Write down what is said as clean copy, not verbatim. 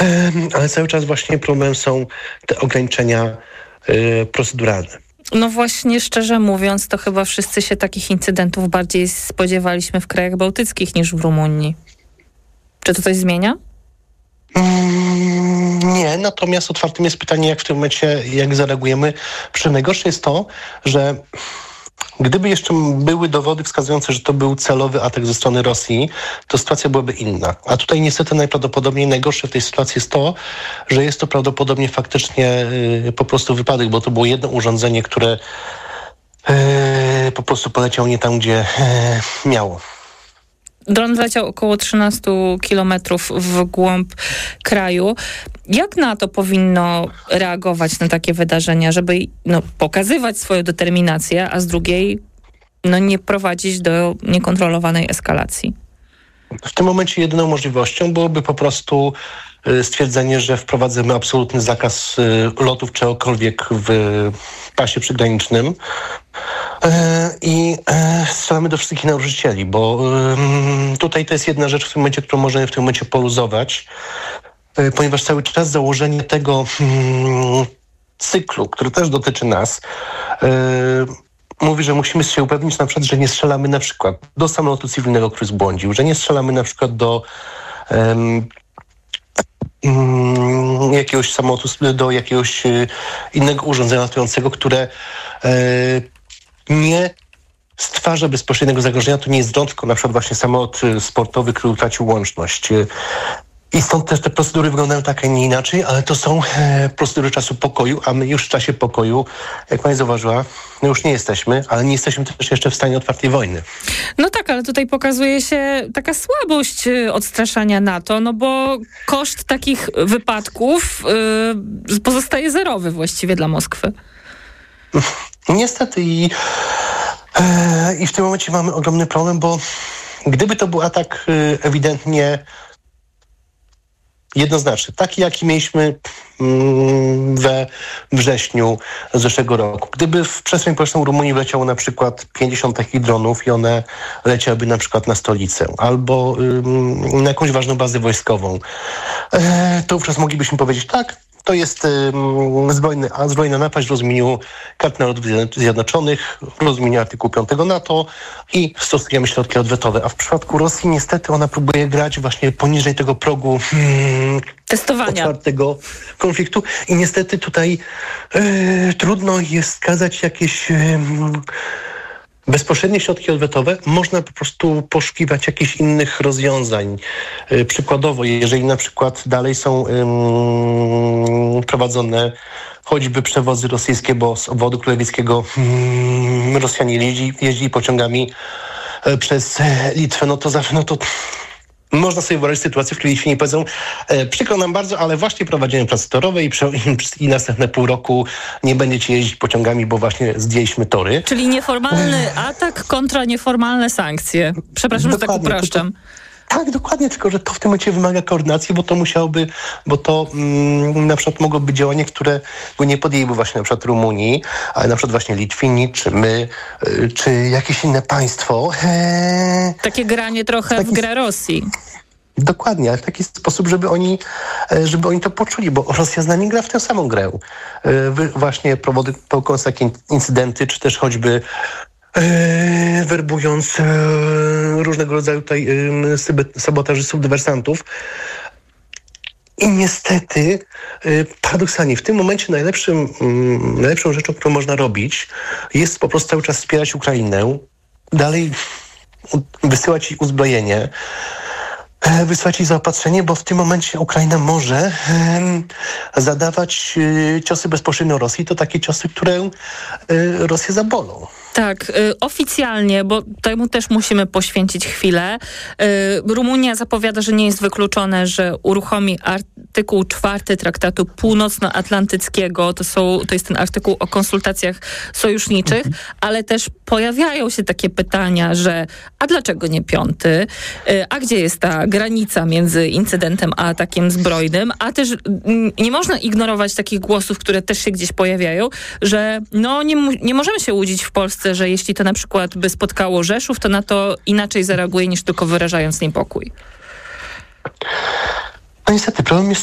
ale cały czas właśnie problemem są te ograniczenia proceduralne. No właśnie, szczerze mówiąc, to chyba wszyscy się takich incydentów bardziej spodziewaliśmy w krajach bałtyckich niż w Rumunii. Czy to coś zmienia? Nie, natomiast otwartym jest pytanie, jak w tym momencie, jak zareagujemy. Najgorsze jest to, że gdyby jeszcze były dowody wskazujące, że to był celowy atak ze strony Rosji, to sytuacja byłaby inna. A tutaj niestety najprawdopodobniej najgorsze w tej sytuacji jest to, że jest to prawdopodobnie faktycznie po prostu wypadek, bo to było jedno urządzenie, które po prostu poleciało nie tam, gdzie miało. Dron leciał około 13 kilometrów w głąb kraju. Jak NATO powinno reagować na takie wydarzenia, żeby pokazywać swoją determinację, a z drugiej nie prowadzić do niekontrolowanej eskalacji? W tym momencie jedyną możliwością byłoby po prostu stwierdzenie, że wprowadzamy absolutny zakaz lotów czegokolwiek w pasie przygranicznym i strzelamy do wszystkich naruszycieli, bo tutaj to jest jedna rzecz w tym momencie, którą możemy w tym momencie poluzować, ponieważ cały czas założenie tego cyklu, który też dotyczy nas, mówi, że musimy się upewnić na przykład, że nie strzelamy na przykład do samolotu cywilnego, który zbłądził, że nie strzelamy na przykład do jakiegoś samolotu, do jakiegoś innego urządzenia latającego, które nie stwarza bezpośredniego zagrożenia. To nie jest dron, tylko na przykład właśnie samolot sportowy, który utracił łączność. I stąd też te procedury wyglądają tak, a nie inaczej, ale to są procedury czasu pokoju, a my już w czasie pokoju, jak pani zauważyła, już nie jesteśmy, ale nie jesteśmy też jeszcze w stanie otwartej wojny. No tak, ale tutaj pokazuje się taka słabość odstraszania NATO, bo koszt takich wypadków pozostaje zerowy właściwie dla Moskwy. Niestety i w tym momencie mamy ogromny problem, bo gdyby to był atak ewidentnie jednoznaczny, taki jaki mieliśmy we wrześniu zeszłego roku. Gdyby w przestrzeń powietrzną Rumunii leciało na przykład 50 takich dronów i one leciałyby na przykład na stolicę albo na jakąś ważną bazę wojskową, to wówczas moglibyśmy powiedzieć tak, to jest zbrojna napaść w rozumieniu Karty Narodów Zjednoczonych, w rozumieniu artykułu 5 NATO i stosujemy środki odwetowe. A w przypadku Rosji niestety ona próbuje grać właśnie poniżej tego progu testowania otwartego konfliktu i niestety tutaj trudno jest wskazać jakieś bezpośrednie środki odwetowe. Można po prostu poszukiwać jakichś innych rozwiązań. Przykładowo, jeżeli na przykład dalej są prowadzone choćby przewozy rosyjskie, bo z obwodu królewickiego Rosjanie jeździli pociągami przez Litwę, no to można sobie wyobrazić sytuację, w której Litwini powiedzą, przykro nam bardzo, ale właśnie prowadzimy prace torowe i następne pół roku nie będziecie jeździć pociągami, bo właśnie zdjęliśmy tory. Czyli nieformalny atak kontra nieformalne sankcje. Przepraszam, że tak upraszczam. Tak, dokładnie, tylko że to w tym momencie wymaga koordynacji, bo to na przykład mogłoby być działanie, które nie podjęliby właśnie na przykład Rumunii, ale na przykład właśnie Litwini, czy my, czy jakieś inne państwo. Takie granie trochę w grę Rosji. Dokładnie, ale w taki sposób, żeby oni to poczuli, bo Rosja z nami gra w tę samą grę. Właśnie prowokując takie incydenty, czy też choćby werbując różnego rodzaju tutaj sabotażystów, dywersantów. I niestety, paradoksalnie, w tym momencie najlepszą rzeczą, którą można robić, jest po prostu cały czas wspierać Ukrainę, dalej wysyłać jej uzbrojenie, wysłać jej zaopatrzenie, bo w tym momencie Ukraina może zadawać ciosy bezpośrednio Rosji. To takie ciosy, które Rosję zabolą. Tak, oficjalnie, bo temu też musimy poświęcić chwilę. Rumunia zapowiada, że nie jest wykluczone, że uruchomi artykuł 4 Traktatu Północnoatlantyckiego. To jest ten artykuł o konsultacjach sojuszniczych, ale też pojawiają się takie pytania, że a dlaczego nie 5? A gdzie jest ta granica między incydentem a atakiem zbrojnym? A też nie można ignorować takich głosów, które też się gdzieś pojawiają, że nie możemy się łudzić w Polsce, że jeśli to na przykład by spotkało Rzeszów, to na to inaczej zareaguje niż tylko wyrażając niepokój. No niestety, problem jest